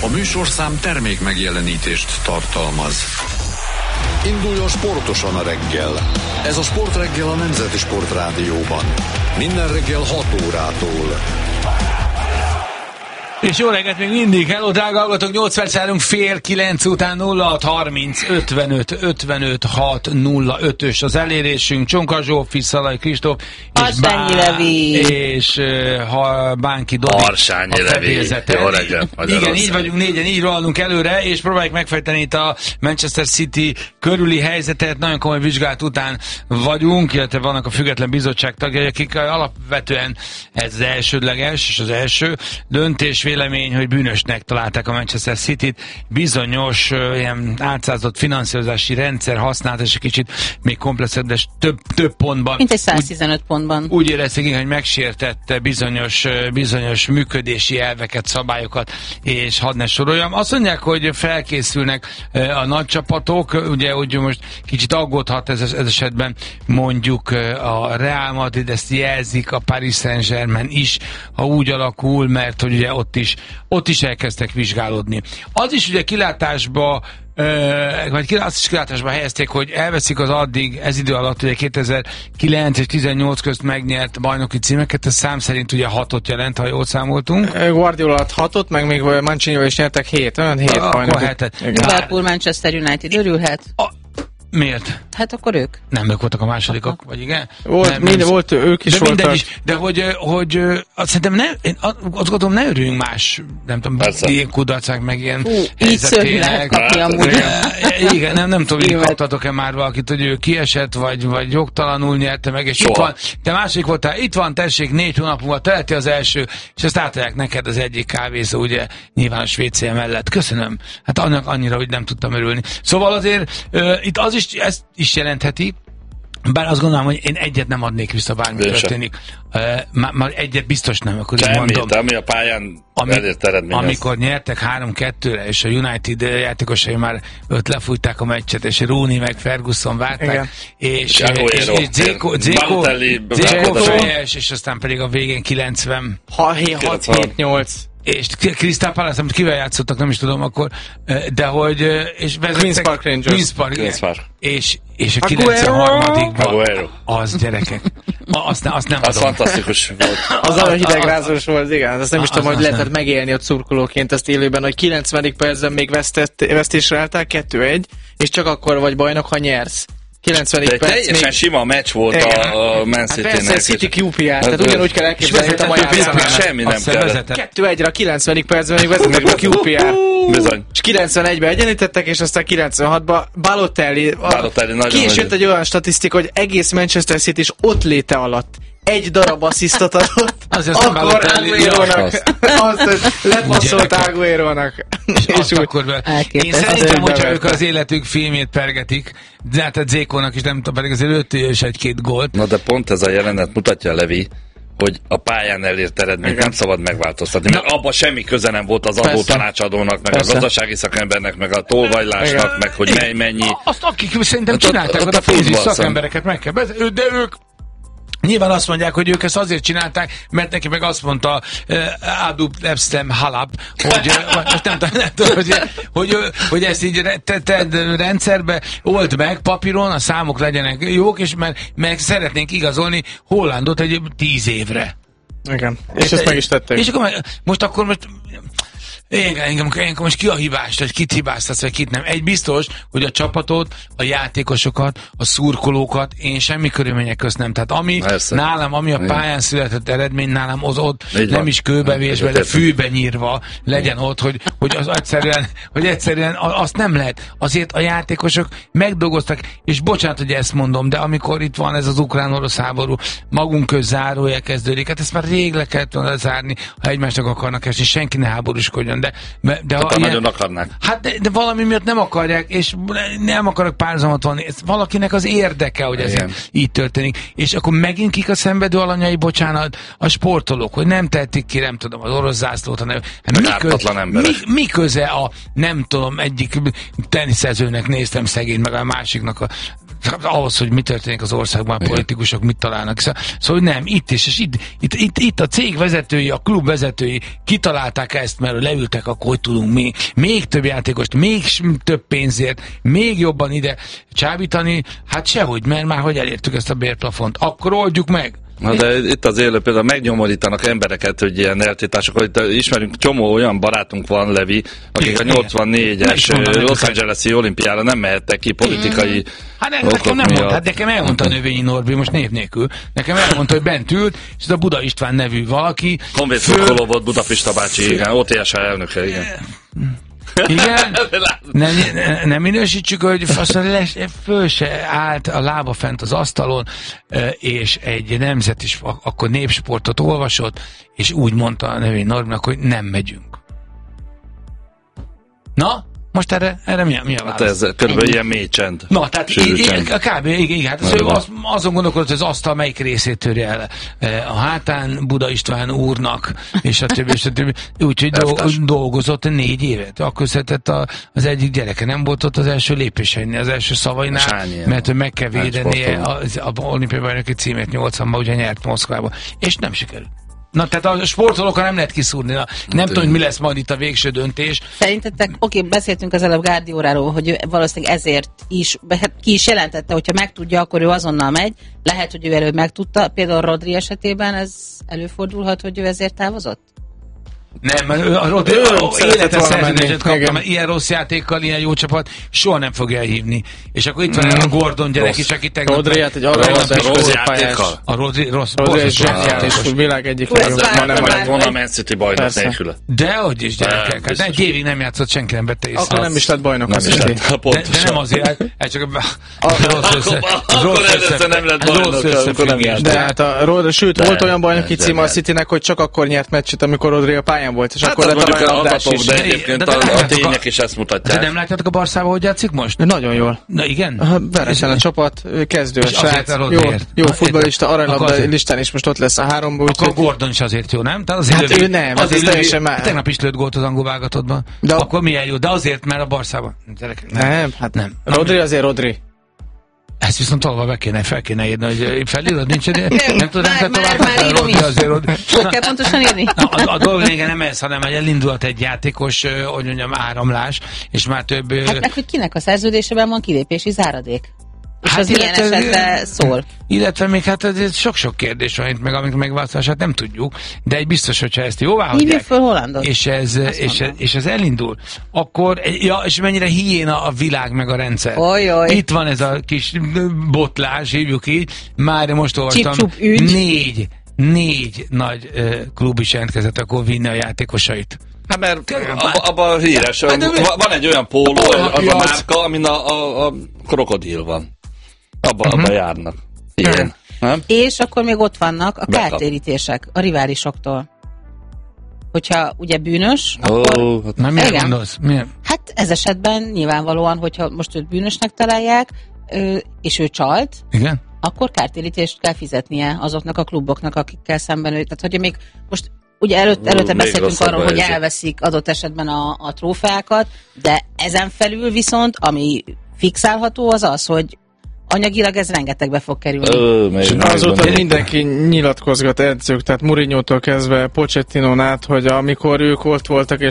A műsorszám termék megjelenítést tartalmaz. Induljon sportosan a reggel. Ez a Sportreggel a Nemzeti Sportrádióban. Minden reggel 6 órától. És jó reggelt még mindig, hello drága hallgatók, 8 perc állunk fél 9 után 0630 55 55 605-ös az elérésünk, Csonka Zsófi, Szalai Kristóf és Bánki Dodi Harsányi Levi. Jó reggelt. Igen, így vagyunk négyen, így rohanunk előre, és próbáljuk megfejteni itt a Manchester City körüli helyzetet, nagyon komoly vizsgálat után vagyunk, illetve vannak a független bizottság tagjai, akik alapvetően ez az elsődleges és az első döntés vélemény, hogy bűnösnek találták a Manchester Cityt, bizonyos ilyen átszázott finanszírozási rendszer használt, és egy kicsit még komplexebb, de több pontban. Mint egy 115 pontban. Úgy érezték, hogy megsértette bizonyos működési elveket, szabályokat, és hadd ne soroljam. Azt mondják, hogy felkészülnek a nagy csapatok, ugye úgy most kicsit aggódhat ez esetben mondjuk a Real Madrid, ezt jelzik, a Paris Saint-Germain is, ha úgy alakul, mert hogy ugye ott is elkezdtek vizsgálódni. Az is ugye kilátásba azt is kilátásba helyezték, hogy elveszik az addig, ez idő alatt ugye 2009 és 18 közt megnyert bajnoki címeket, ez szám szerint ugye 6-ot jelent, ha jól számoltunk. Guardiola 6-ot, meg még Mancinival is nyertek 7 bajnoki. Liverpool, Manchester United örülhet. Miért? Hát akkor ők. Nem, ők voltak a másodikok, vagy igen? Volt, ők is voltak. De hogy szerintem én azt gondolom, ne örüljünk más, nem tudom, ilyen kudarcák, meg ilyen így szörnyű lehet kapni amúgy. Igen, nem tudom, így kaptatok-e már valakit, hogy ő kiesett, vagy jogtalanul nyerte meg, és itt van, te másik voltál, itt van, tessék, 4 hónap múlva teleti az első, és ezt átadják neked az egyik kávézó, ugye, nyilvános WC mellett. Köszönöm. Hát annyira, hogy nem tudtam örülni. Szóval azért itt az is ezt is jelentheti, bár azt gondolom, hogy én egyet nem adnék vissza, bármi történik. Már egyet biztos nem, akkor így mondom. Ami a pályán elért eredmény. Amikor nyertek 3-2-re, és a United játékosai már lefújták a meccset, és Rooney meg Ferguson várták, és Dzeko fejes, és aztán pedig a végén 90. 6-7-8. És Crystal Palace, amit kivel játszottak, nem is tudom akkor, de hogy... És Queen's Park Rangers. Queen's Park. És a 93-ban az gyerekek. Azt nem adom. Az fantasztikus volt. Az nagyon hidegrázós volt, igen. Azt nem is tudom, hogy lehetett megélni ott szurkolóként ezt élőben, hogy 90. percben még vesztésre álltál, 2-1, és csak akkor vagy bajnok, ha nyersz. 90. perc. Teljesen sima meccs volt a Man City-nek. Persze, City QPR, tehát ugyanúgy kell elképzelni, mint a mai Arsenal. Semmi nem kellett. 2-1-re a 90. percben még vezetnek a QPR. Bizony. És 91-ben egyenlítettek, és aztán 96-ban Balotelli ki is jött egy olyan statisztika, hogy egész Manchester City is ott léte alatt egy darab asszisztot adott, akkor Aguero-nak lepasszolt Aguero-nak. És akkor én szerintem, hogyha ők az életük filmét pergetik, de hát a Dzékónak is nem tudom, pedig azért lőttél is 1-2 gólt. Na de pont ez a jelenet mutatja, Levi, hogy a pályán elért eredményt nem szabad megváltoztatni, mert abban semmi köze nem volt az adó tanácsadónak, meg a gazdasági szakembernek, meg a tolvajlásnak, meg hogy mennyi. Azt akik szerintem csinálták, a főzés szakembereket meg kell bezni, de ők nyilván azt mondják, hogy ők ezt azért csinálták, mert neki meg azt mondta Adub Epstem Halab, hogy nem tudom, hogy ezt így rendszerbe old meg papíron, a számok legyenek jók, és mert szeretnénk igazolni Hollandot egy 10 évre. Igen, és ezt meg is tették. És akkor most engem most ki a hibás, hogy kit hibáztatsz, vagy kit nem. Egy biztos, hogy a csapatot, a játékosokat, a szurkolókat én semmi körülmények közt nem. Tehát ami a pályán született eredmény, nálam az ott nem is kőbevésve, de fűbe nyírva legyen ott, hogy az egyszerűen azt nem lehet. Azért a játékosok megdolgoztak, és bocsánat, hogy ezt mondom, de amikor itt van ez az ukrán-orosz háború, magunk köz zárója kezdődik, hát ezt már rég le kellett volna zárni, ha egymásnak akarnak esni, senki ne háborúskodjon. De ha nagyon akarnák. Hát de valami miatt nem akarják, és nem akarok párhuzamot vonni. Ez valakinek az érdeke, hogy ez így történik. És akkor megint kik a szenvedő alanyai, bocsánat, a sportolók, hogy nem tették ki, nem tudom, az orosz zászlót, hanem mi köze a, nem tudom, egyik teniszezőnek néztem szegény, meg a másiknak ahhoz, hogy mi történik az országban, a politikusok mit találnak. Szóval nem, itt is, és itt a cég vezetői, a klub vezetői kitalálták ezt, mert leültek, akkor hogy tudunk mi még több játékost, még több pénzért, még jobban ide csábítani, hát sehogy, mert már hogy elértük ezt a bérplafont, akkor oldjuk meg. Na de itt az élő például megnyomorítanak embereket, hogy ilyen eltiltások, hogy ismerünk csomó olyan barátunk van, Levi, akik a 84-es Los Angeles-i olimpiára nem mehettek ki politikai nekem nem mondta, nekem elmondta a Növényi Norbi, most név nélkül, nekem elmondta, hogy bent ült, és ez a Buda István nevű valaki. Honvéd szurkoló volt Budapista bácsi, igen, OTSA elnöke, igen. Igen? Nem minősítsük, hogy föl se állt a lába fent az asztalon, és egy nemzet is, akkor népsportot olvasott, és úgy mondta a Növényi Norbinak, hogy nem megyünk. Na? Most erre mi a válasz? Hát ez körülbelül ilyen mély csend. Na, tehát kb. Igen, hát azon gondolkodott, hogy az asztal melyik részét törje el a hátán Buda István úrnak, és a többi. Úgyhogy dolgozott 4 évet. Akkor született az egyik gyereke. Nem volt ott az első lépésein, az első szavainál, mert meg kell védenie az olimpiai bajnoki címét 80-ban, ugye nyert Moszkvába. És nem sikerült. Na, tehát a sportolókkal nem lehet kiszúrni. Nem tudom, hogy mi lesz majd itt a végső döntés. Szerintetek, beszéltünk az előbb Guardióláról, hogy valószínűleg ezért is, ki is jelentette, hogyha megtudja, akkor ő azonnal megy. Lehet, hogy ő előbb megtudta. Például Rodri esetében ez előfordulhat, hogy ő ezért távozott? Nem, a Rodri életre szerződést kapta, mert ilyen rossz játékkal, ilyen jó csapat soha nem fogja elhívni. És akkor itt van a Gordon gyerek is, aki tegnap... Rodri hát egy rossz játékkal. A Rodri rossz játékos, világ egyik legjobb. Nem lett volna a Man City bajnok nélküle. Dehogy is, gyerekek. Hát egy évig nem játszott, senki nem vette észre. Akkor nem is lett bajnok. De nem azért, csak akkor először nem lett bajnok. De hát sőt, volt olyan bajnoki cím a Citynek, hogy csak akkor nyert meccset, amikor Rodri a pályán volt, és akkor lett a labdás is. De egyébként a tények is ezt mutatják. De nem látjátok a Barszába, hogy játszik most? Nagyon jól. Na igen? Veretlen a csapat, kezdő, srác, jó futballista, aranylabda listán is most ott lesz a 3-ban. Akkor Gordon is azért jó, nem? Hát ő nem, az teljesen már. Tegnap is lőtt gólt az angol válogatottban. Akkor milyen jó, de azért, mert a Barszában. Nem, hát nem. Rodri azért Rodri. Ezt viszont tolva fel kéne írni, hogy felírod, nincs idő? Nem tudom, már írom is. Hogy kell pontosan írni? A dolog lényege nem ez, hanem hogy elindult egy játékos, hogy mondjam, áramlás, és már több... Hát meg, hogy kinek a szerződésében van kilépési záradék? És hát az milyen esetben szól? Illetve még hát sok-sok kérdés van itt, meg amik megválasztását nem tudjuk, de egy biztos, hogyha ezt jóvá hagyják, föl Hollandot. És ez elindul, akkor, és mennyire hiéna a világ meg a rendszer. Oly. Itt van ez a kis botlás, hívjuk így, már most olvastam, 4 nagy klub is jelentkezett, akkor vinni a játékosait. Hát mert abban híres, van egy olyan póló, az a márka, amin a krokodil van. Abban járnak. Igen. Nem? És akkor még ott vannak a kártérítések a riválisoktól. Hogyha ugye bűnös, akkor... Hát nem miért gondolsz? Miért? Hát ez esetben nyilvánvalóan, hogyha most őt bűnösnek találják, és ő csalt, igen? Akkor kártérítést kell fizetnie azoknak a kluboknak, akikkel szemben ő... Tehát, hogyha még most... Ugye előtte beszéltünk arról, hogy elveszik adott esetben a trófeákat, de ezen felül viszont, ami fixálható, az az, hogy anyagilag ez rengetegbe fog kerülni. És azóta mindenki nyilatkozgat edzők, tehát Mourinho-tól kezdve Pochettinon át, hogy amikor ők ott voltak, és